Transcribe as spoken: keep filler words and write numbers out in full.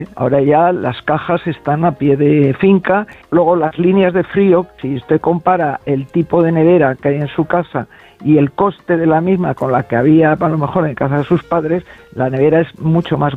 Ahora ya las cajas están a pie de finca. Luego las líneas de frío, si usted compara el tipo de nevera que hay en su casa y el coste de la misma con la que había a lo mejor en casa de sus padres, la nevera es mucho más